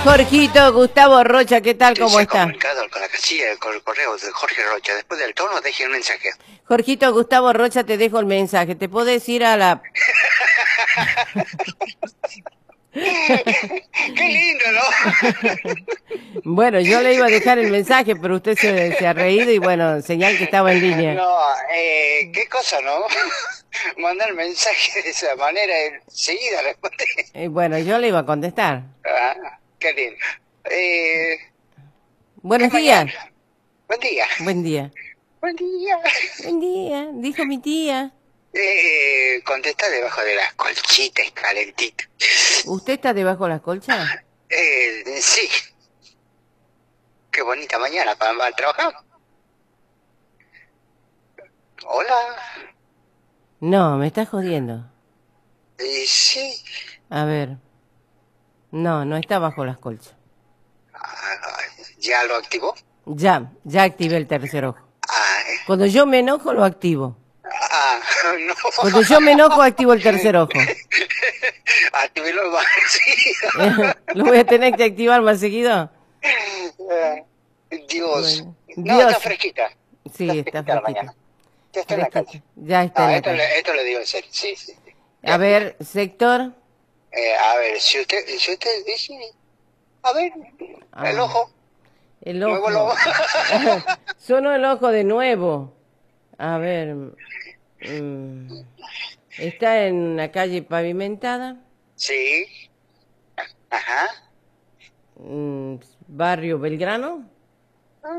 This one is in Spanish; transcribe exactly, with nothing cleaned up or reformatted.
Jorgito, Gustavo Rocha, ¿qué tal? ¿Cómo Se ha está? comunicado con la casilla, con el correo de Jorge Rocha. Después del tono, deje un mensaje. Jorgito, Gustavo Rocha, te dejo el mensaje. ¿Te puedes ir a la...? ¡Qué lindo, ¿no? Bueno, yo le iba a dejar el mensaje, pero usted se, se ha reído y bueno, señal que estaba en línea. No, eh, qué cosa, ¿no? Mandar mensaje de esa manera, enseguida responde. Eh, bueno, yo le iba a contestar. Ah, qué lindo. Eh, Buenos ¿qué días. mañana? Buen día. Buen día. Buen día. Buen día, dijo mi tía. Eh, contesta debajo de las colchitas, calentito. ¿Usted está debajo de las colchas? Eh, sí. Qué bonita mañana para, para trabajar. Hola. No, me está jodiendo. Eh, sí. A ver. No, no está bajo las colchas. Ah, ¿ya lo activó? Ya, ya activé el tercer ojo. Ah, eh, Cuando yo me enojo, lo activo. ah no. Cuando yo me enojo, activo el tercer ojo. Actívélo más seguido. ¿Lo voy a tener que activar más seguido? Eh, Dios. Bueno. No, Dios. está fresquita. Sí, está Fresquita la fresquita. mañana. Ya está en la Fresquita. calle. Ya está No, en la esto, calle. le, esto le digo en serio. Sí, sí. sí. A ver, sector. Eh, a ver, si usted, si usted dice, a ver, el Ah, ojo. el Muevo el ojo. ojo. Sonó el ojo de nuevo. A ver. mm, está en una calle pavimentada. Sí. Ajá. mm, barrio Belgrano.